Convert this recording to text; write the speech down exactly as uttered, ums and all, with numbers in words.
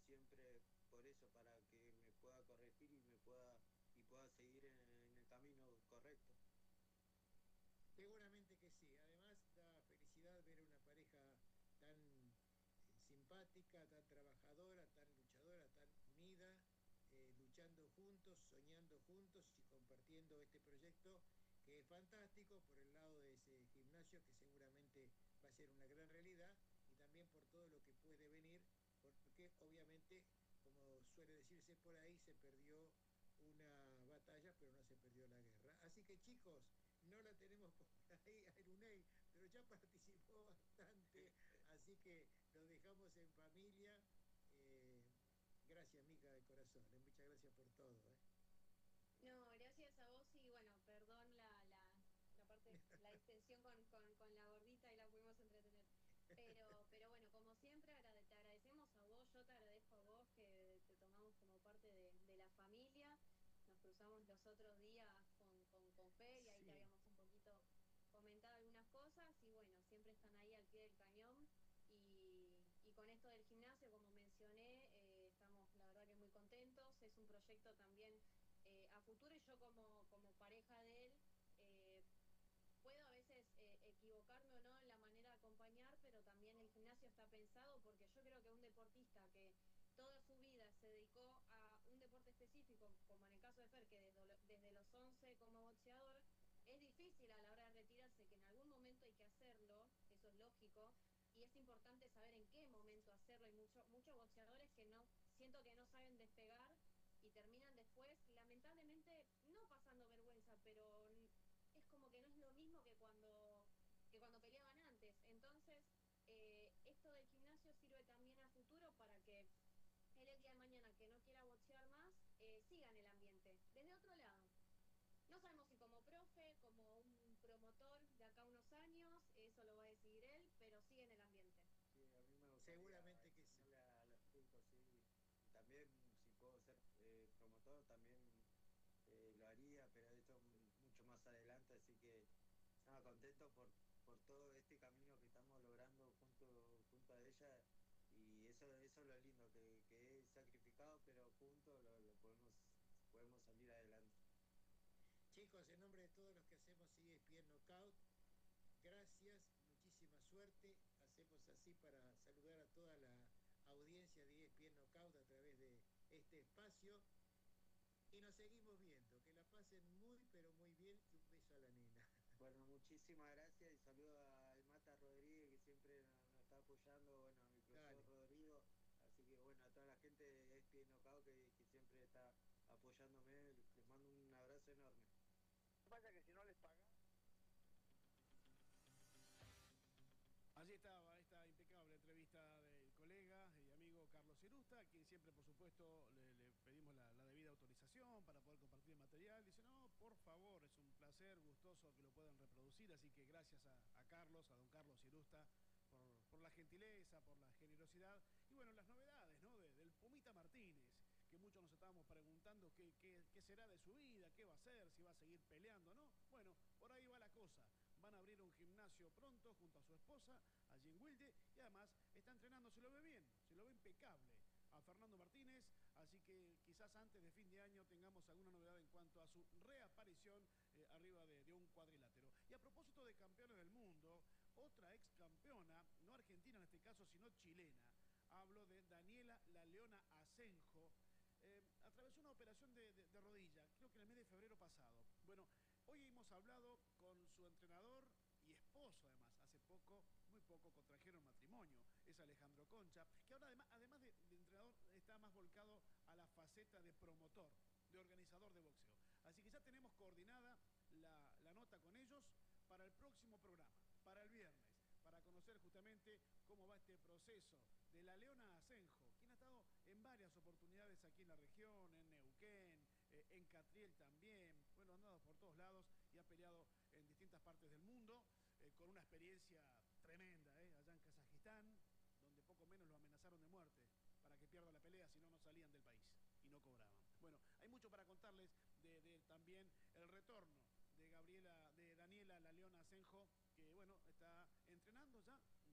siempre por eso, para que me pueda corregir y me pueda y pueda seguir en, en el camino correcto. Seguramente que sí. Además, da felicidad ver una pareja tan eh, simpática, tan trabajadora, tan luchadora, tan unida, eh, luchando juntos, soñando juntos y compartiendo este proyecto que es fantástico por el lado de ese gimnasio que seguramente va a ser una gran realidad y también por todo lo que puede venir, porque obviamente, como suele decirse por ahí, se perdió una batalla, pero no se perdió la guerra. Así que chicos, no la tenemos por ahí a Irunei, pero ya participó bastante, así que lo dejamos en familia. Eh, gracias, Mica, de corazón. Eh, muchas gracias por todo. Eh. No, gracias a vos y bueno, perdón la, la, la parte, la distensión con, con, con la gordita y la pudimos entretener. Pero, pero bueno, como siempre, agrade, te agradecemos a vos, yo te agradezco a vos que te tomamos como parte de, de la familia. Nos cruzamos los otros días con, con, con Fer y ahí te Sí, habíamos un poquito comentado algunas cosas y bueno, siempre están ahí al pie del cañón. Y, y con esto del gimnasio, como mencioné, eh, estamos la verdad que muy contentos. Es un proyecto también eh, a futuro y yo como, como pareja de él, eh, puedo a veces eh, equivocarme o no en la manera de acompañar, pero también el gimnasio está pensado porque yo creo que un deportista que toda su vida se dedicó a un deporte específico, como en el caso de Fer, que desde, desde los once como boxeador, es difícil a la hora de retirarse, que en algún momento hay que hacerlo, eso es lógico, y es importante saber en qué momento hacerlo. Hay mucho, muchos boxeadores que no, siento que no saben despegar y terminan después, lamentablemente, no pasando vergüenza, pero es como que no es lo mismo que cuando, que cuando peleaban antes. Entonces, eh, esto del gimnasio sirve también a futuro para que él el día de mañana que no quiera boxear más, eh, siga en el ambiente, desde otro lado. No sabemos si como profe, como un promotor de acá a unos años, eso lo va a decidir él, pero sigue en el ambiente. Sí, a mí me gustaría seguramente que sí. enseñarle a, a los chicos, sí. Y también, si puedo ser eh, promotor, también eh, lo haría, pero esto m- mucho más adelante, así que nada, contento por, por todo este camino que estamos logrando junto, junto a ella. Y eso, eso es lo lindo, que, que es sacrificado, pero juntos lo, lo podemos, podemos salir adelante. Chicos, en nombre de todos los que hacemos E S P N Knockout, gracias, muchísima suerte. Hacemos así para saludar a toda la audiencia de E S P N Knockout a través de este espacio. Y nos seguimos viendo. Que la pasen muy, pero muy bien. Y un beso a la nena. Bueno, muchísimas gracias y saludo al Mata Rodríguez que siempre nos, nos está apoyando, bueno, a mi profesor Dale. Rodrigo, así que bueno, a toda la gente de E S P N Knockout que, que siempre está apoyándome, les mando un abrazo enorme. Pasa que si no les pagan. Allí estaba esta impecable entrevista del colega y amigo Carlos Irusta, a quien siempre, por supuesto, le, le pedimos la, la debida autorización para poder compartir el material. Dice, no, por favor, es un placer, gustoso que lo puedan reproducir. Así que gracias a, a Carlos, a don Carlos Irusta, por, por la gentileza, por la generosidad. Y bueno, las novedades, ¿no? De, del Pumita Martínez, que muchos nos estábamos preguntando qué, qué, qué será de su vida, qué va a hacer, si va a seguir peleando, ¿no? Bueno, por ahí va la cosa. Van a abrir un gimnasio pronto junto a su esposa, allí en Wilde, y además está entrenando, se lo ve bien, se lo ve impecable a Fernando Martínez, así que quizás antes de fin de año tengamos alguna novedad en cuanto a su reaparición eh, arriba de, de un cuadrilátero. Y a propósito de campeones del mundo, otra ex campeona, no argentina en este caso, sino chilena, hablo de Daniela La Leona Asenjo, eh, atravesó una operación de, de, de rodilla, creo que en el mes de febrero pasado. Bueno, hoy hemos hablado con su entrenador y esposo, además, hace poco, muy poco, contrajeron matrimonio, es Alejandro Concha, que ahora además, además de, de entrenador está más volcado a la faceta de promotor, de organizador de boxeo. Así que ya tenemos coordinada la, la nota con ellos para el próximo programa, para el viernes, para conocer justamente cómo va este proceso de la Leona Asenjo, quien ha estado en varias oportunidades aquí en la región, en Neuquén, eh, en Catriel también, bueno, ha andado por todos lados y ha peleado en distintas partes del mundo, eh, con una experiencia tremenda, eh, allá en Kazajistán, donde poco menos lo amenazaron de muerte para que pierda la pelea, si no, no salían del país y no cobraban. Bueno, hay mucho para contarles de, de también el retorno de Gabriela, de Daniela La Leona Asenjo